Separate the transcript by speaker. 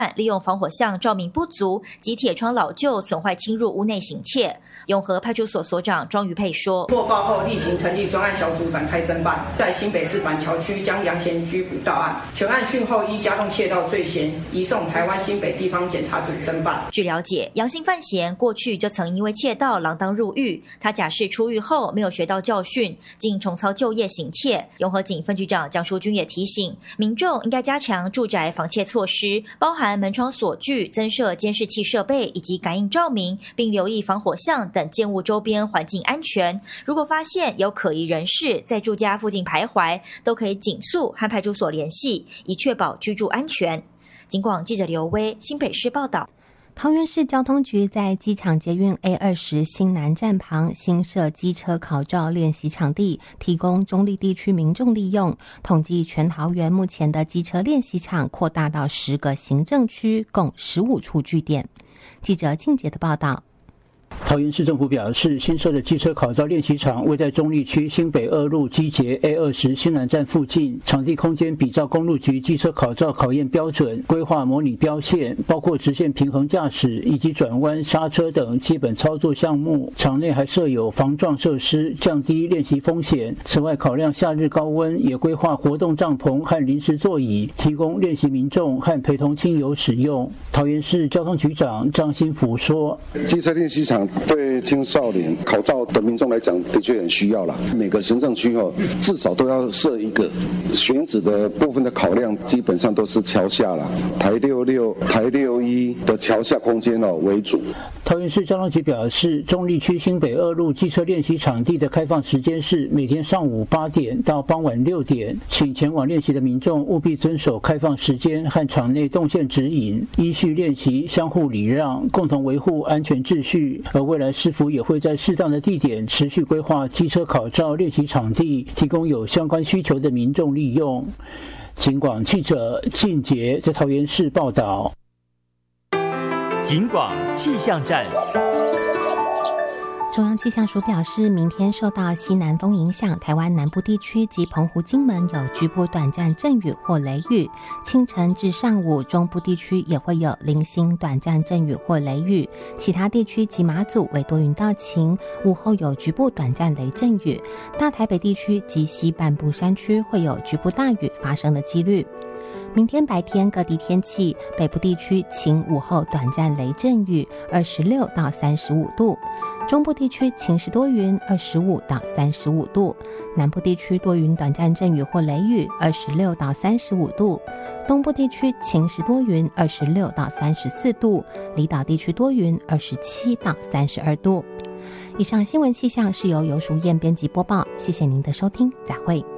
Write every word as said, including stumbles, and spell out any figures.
Speaker 1: 利用防火巷照明不足及铁窗老旧损坏侵入屋内行窃。永和派出所所长庄于佩说，
Speaker 2: 获报后立即成立专案小组展开侦办，在新北市板桥区将杨贤拘捕到案，全案讯后依加重窃盗罪嫌移送台湾新北地方检察组侦办。
Speaker 1: 据了解，杨姓范闲过去就曾因为窃盗锒铛入狱，他假释出狱后没有学到教训，竟重操旧业行窃。永和警分局长江淑君也提醒民众应该加强住宅防窃措施，包含门窗锁具、增设监视器设备以及感应照明，并留意防火巷等建物周边环境安全。如果发现有可疑人士在住家附近徘徊，都可以尽速和派出所联系，以确保居住安全。警广记者刘威新北市报道。
Speaker 3: 桃园市交通局在机场捷运 A 二十 新南站旁新设机车考照练习场地，提供中立地区民众利用。统计全桃园目前的机车练习场扩大到十个行政区，共十五处据点。记者静杰的报道。
Speaker 4: 桃园市政府表示，新设的机车考照练习场位在中立区新北二路机捷 A 二十 新南站附近，场地空间比照公路局机车考照考验标准，规划模拟标线，包括直线平衡驾驶以及转弯、刹车等基本操作项目。场内还设有防撞设施，降低练习风险。此外，考量夏日高温，也规划活动帐篷和临时座椅，提供练习民众和陪同亲友使用。桃园市交通局长张新福说：“
Speaker 5: 机车练习场对青少年考照的民众来讲，的确很需要啦。每个行政区哦，至少都要设一个。选址的部分的考量，基本上都是桥下啦，台六六、台六一的桥下空间哦为主。”
Speaker 4: 桃园市交通局表示，中立区新北二路机车练习场地的开放时间是每天上午八点到傍晚六点，请前往练习的民众务必遵守开放时间和场内动线指引，依序练习，相互礼让，共同维护安全秩序。而未来市府也会在适当的地点持续规划机车考照练习场地，提供有相关需求的民众利用。警广记者靳杰在桃园市报道。
Speaker 6: 警广气象站。
Speaker 3: 中央气象署表示，明天受到西南风影响，台湾南部地区及澎湖、金门有局部短暂阵雨或雷雨。清晨至上午，中部地区也会有零星短暂阵雨或雷雨，其他地区及马祖为多云到晴，午后有局部短暂雷阵雨。大台北地区及西半部山区会有局部大雨发生的几率。明天白天各地天气，北部地区晴，午后短暂雷阵雨，二十六到三十五度；中部地区晴时多云，二十五到三十五度；南部地区多云短暂阵雨或雷雨，二十六到三十五度；东部地区晴时多云，二十六到三十四度；离岛地区多云，二十七到三十二度。以上新闻气象是由游淑燕编辑播报，谢谢您的收听，再会。